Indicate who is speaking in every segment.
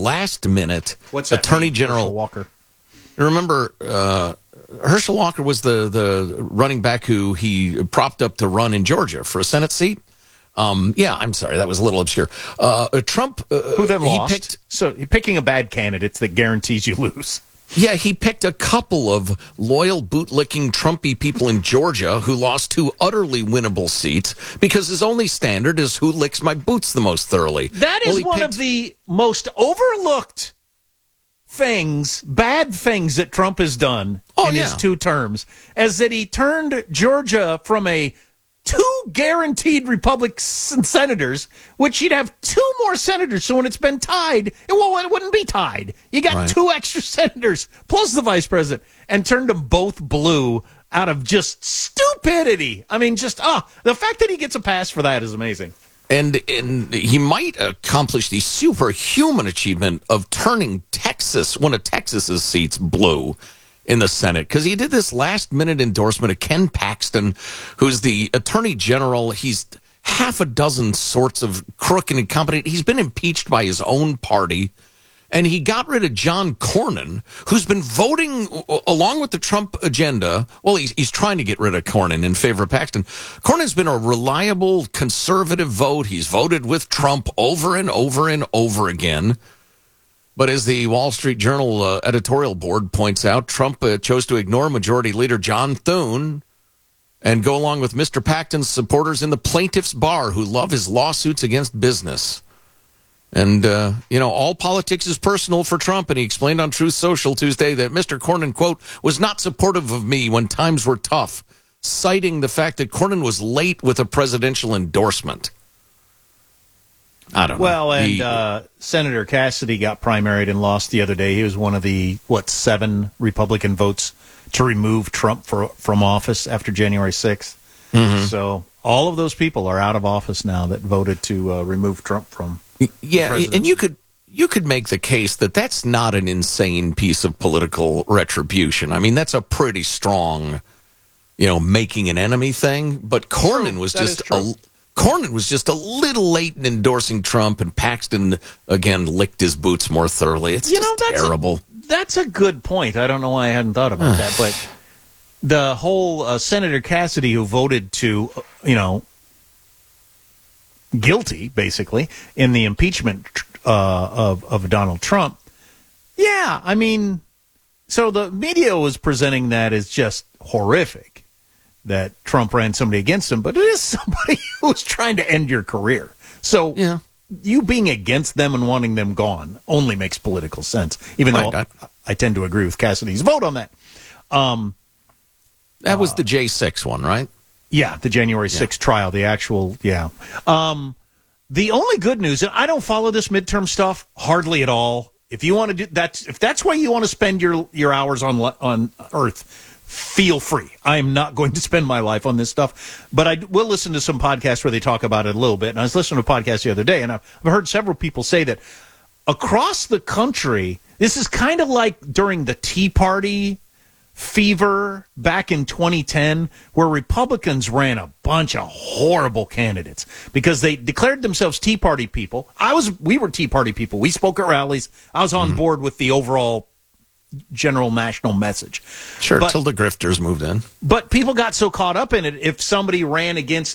Speaker 1: last-minute
Speaker 2: What's that
Speaker 1: Attorney
Speaker 2: mean?
Speaker 1: General
Speaker 2: Herschel Walker.
Speaker 1: Remember, Herschel Walker was the running back who he propped up to run in Georgia for a Senate seat. I'm sorry, that was a little obscure. Trump,
Speaker 2: who then lost?
Speaker 1: Picked,
Speaker 2: so you're picking a bad candidate that guarantees you lose.
Speaker 1: Yeah, he picked a couple of loyal, bootlicking, Trumpy people in Georgia who lost two utterly winnable seats because his only standard is who licks my boots the most thoroughly.
Speaker 2: That is one of the most overlooked bad things that Trump has done in his 2 terms, as that he turned Georgia from a 2 guaranteed Republican senators, which you'd have 2 more senators. So when it's been tied, it wouldn't be tied. You got 2 extra senators plus the vice president, and turned them both blue out of just stupidity. I mean, the fact that he gets a pass for that is amazing.
Speaker 1: And he might accomplish the superhuman achievement of turning one of Texas's seats blue in the Senate, because he did this last-minute endorsement of Ken Paxton, who's the Attorney General. He's half a dozen sorts of crook and incompetent. He's been impeached by his own party, and he got rid of John Cornyn, who's been voting along with the Trump agenda. Well, he's trying to get rid of Cornyn in favor of Paxton. Cornyn's been a reliable conservative vote. He's voted with Trump over and over and over again. But as the Wall Street Journal editorial board points out, Trump chose to ignore Majority Leader John Thune and go along with Mr. Paxton's supporters in the plaintiff's bar who love his lawsuits against business. And, all politics is personal for Trump, and he explained on Truth Social Tuesday that Mr. Cornyn, quote, was not supportive of me when times were tough, citing the fact that Cornyn was late with a presidential endorsement. I don't know.
Speaker 2: Well, and Senator Cassidy got primaried and lost the other day. He was one of the, 7 Republican votes to remove Trump from office after January 6th. Mm-hmm. So all of those people are out of office now that voted to remove Trump from presidency.
Speaker 1: And you could make the case that that's not an insane piece of political retribution. I mean, that's a pretty strong, making an enemy thing. But Cornyn was just a little late in endorsing Trump, and Paxton, again, licked his boots more thoroughly. It's terrible.
Speaker 2: That's a good point. I don't know why I hadn't thought about that. But the whole Senator Cassidy, who voted to, guilty, basically, in the impeachment of Donald Trump. Yeah, I mean, so the media was presenting that as just horrific, that Trump ran somebody against him, but it is somebody who's trying to end your career. So you being against them and wanting them gone only makes political sense, even though I tend to agree with Cassidy's vote on that.
Speaker 1: That was the J6 one, right?
Speaker 2: Yeah, the January 6th trial, the actual, the only good news, and I don't follow this midterm stuff hardly at all. If you want to do that, if that's why you want to spend your hours on Earth, feel free. I am not going to spend my life on this stuff, but I will listen to some podcasts where they talk about it a little bit. And I was listening to a podcast the other day, and I've heard several people say that across the country, this is kind of like during the Tea Party fever back in 2010, where Republicans ran a bunch of horrible candidates because they declared themselves Tea Party people. We were Tea Party people. We spoke at rallies. I was on board with the overall general national message.
Speaker 1: Sure, till the grifters moved in.
Speaker 2: But people got so caught up in it, if somebody ran against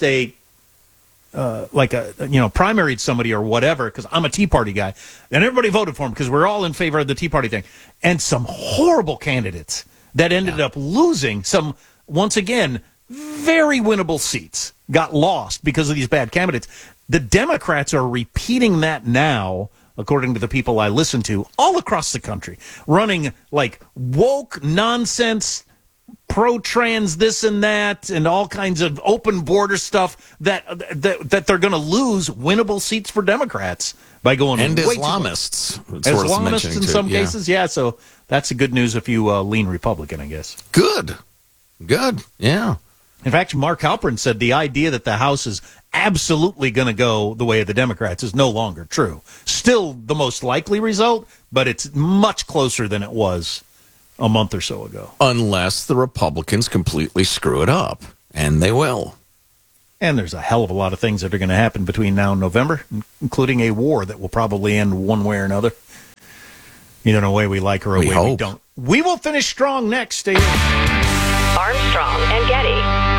Speaker 2: primaried somebody or whatever, because I'm a Tea Party guy, and everybody voted for him because we're all in favor of the Tea Party thing. And some horrible candidates that ended up losing some, once again, very winnable seats got lost because of these bad candidates. The Democrats are repeating that now, according to the people I listen to, all across the country, running like woke nonsense, pro-trans this and that, and all kinds of open border stuff that they're going to lose winnable seats for Democrats by going
Speaker 1: and
Speaker 2: way
Speaker 1: Islamists.
Speaker 2: Islamists in some cases, so that's the good news if you lean Republican, I guess.
Speaker 1: Good, yeah.
Speaker 2: In fact, Mark Halperin said the idea that the House is absolutely going to go the way of the Democrats is no longer true. Still the most likely result, but it's much closer than it was a month or so ago.
Speaker 1: Unless the Republicans completely screw it up, and they will.
Speaker 2: And there's a hell of a lot of things that are going to happen between now and November, including a war that will probably end one way or another. In a way we like or a
Speaker 1: We
Speaker 2: way
Speaker 1: hope.
Speaker 2: we don't. We will finish strong next. Stay here.
Speaker 3: Armstrong and Getty.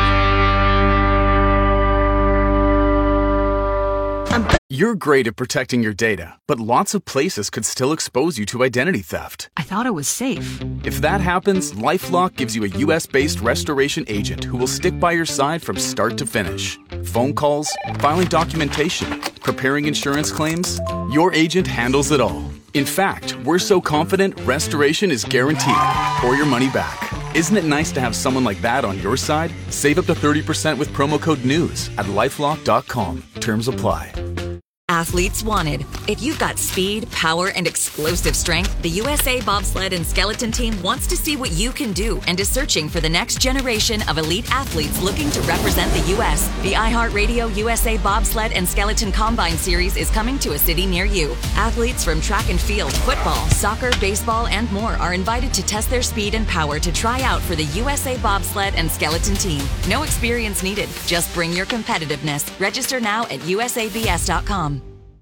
Speaker 4: You're great at protecting your data, but lots of places could still expose you to identity theft.
Speaker 5: I thought it was safe.
Speaker 4: If that happens, LifeLock gives you a U.S.-based restoration agent who will stick by your side from start to finish. Phone calls, filing documentation, preparing insurance claims, your agent handles it all. In fact, we're so confident restoration is guaranteed or your money back. Isn't it nice to have someone like that on your side? Save up to 30% with promo code NEWS at LifeLock.com. Terms apply.
Speaker 6: Athletes wanted. If you've got speed, power, and explosive strength, the USA Bobsled and Skeleton Team wants to see what you can do and is searching for the next generation of elite athletes looking to represent the U.S. The iHeartRadio USA Bobsled and Skeleton Combine Series is coming to a city near you. Athletes from track and field, football, soccer, baseball, and more are invited to test their speed and power to try out for the USA Bobsled and Skeleton Team. No experience needed. Just bring your competitiveness. Register now at usabs.com.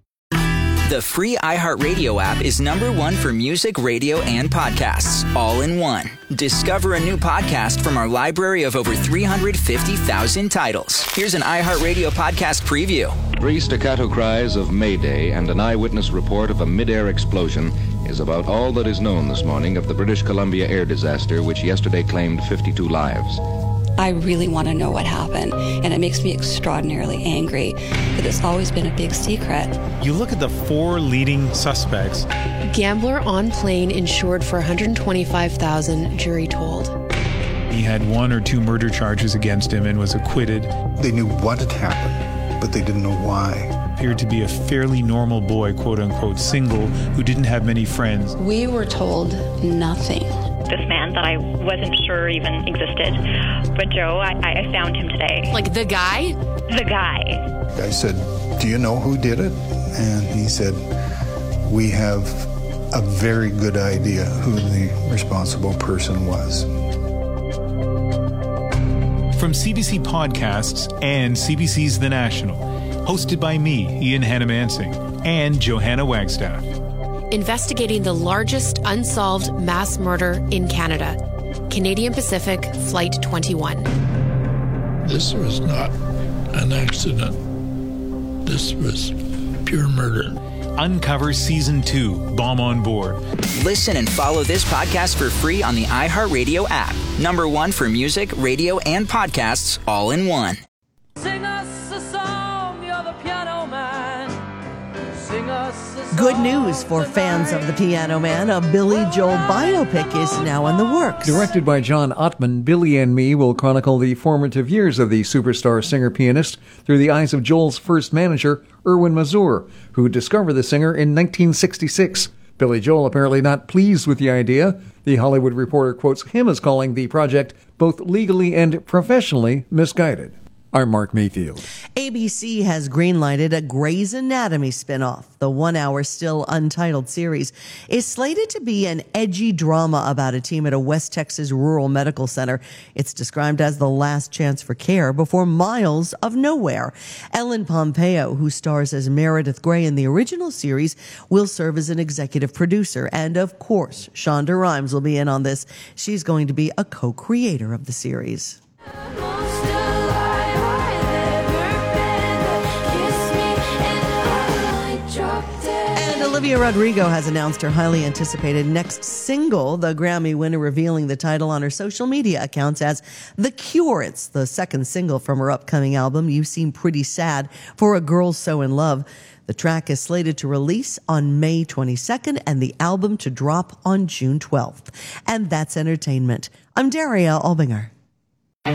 Speaker 7: The free iHeartRadio app is #1 for music, radio, and podcasts, all in one. Discover a new podcast from our library of over 350,000 titles. Here's an iHeartRadio podcast preview.
Speaker 8: 3 staccato cries of Mayday and an eyewitness report of a mid-air explosion is about all that is known this morning of the British Columbia air disaster, which yesterday claimed 52 lives.
Speaker 9: I really want to know what happened, and it makes me extraordinarily angry that it's always been a big secret.
Speaker 10: You look at the 4 leading suspects.
Speaker 11: Gambler on plane insured for $125,000, jury told.
Speaker 10: He had 1 or 2 murder charges against him and was acquitted.
Speaker 12: They knew what had happened, but they didn't know why.
Speaker 10: Appeared to be a fairly normal boy, quote unquote, single, who didn't have many friends.
Speaker 9: We were told nothing.
Speaker 3: This man that I wasn't sure even existed. But Joe, I found him today.
Speaker 11: Like the guy?
Speaker 3: The guy.
Speaker 12: I said, "Do you know who did it?" And he said, "We have a very good idea who the responsible person was."
Speaker 10: From CBC Podcasts and CBC's The National, hosted by me, Ian Hannamansing, and Johanna Wagstaff.
Speaker 11: Investigating the largest unsolved mass murder in Canada. Canadian Pacific Flight 21.
Speaker 13: This was not an accident. This was pure murder.
Speaker 10: Uncover Season 2, Bomb on Board.
Speaker 7: Listen and follow this podcast for free on the iHeartRadio app. #1 for music, radio, and podcasts, all in one.
Speaker 14: Sing us a song, you're the piano man. Sing us a song.
Speaker 15: Good news for fans of The Piano Man. A Billy Joel biopic is now in the works.
Speaker 16: Directed by John Ottman, Billy and Me will chronicle the formative years of the superstar singer-pianist through the eyes of Joel's first manager, Erwin Mazur, who discovered the singer in 1966. Billy Joel apparently not pleased with the idea. The Hollywood Reporter quotes him as calling the project both legally and professionally misguided. I'm Mark Mayfield.
Speaker 15: ABC has greenlighted a Grey's Anatomy spinoff. The 1-hour, still untitled series is slated to be an edgy drama about a team at a West Texas rural medical center. It's described as the last chance for care before miles of nowhere. Ellen Pompeo, who stars as Meredith Grey in the original series, will serve as an executive producer. And of course, Shonda Rhimes will be in on this. She's going to be a co-creator of the series. Olivia Rodrigo has announced her highly anticipated next single, the Grammy winner revealing the title on her social media accounts as The Cure. It's the second single from her upcoming album, You Seem Pretty Sad for a Girl So in Love. The track is slated to release on May 22nd and the album to drop on June 12th. And that's entertainment. I'm Daria Albinger.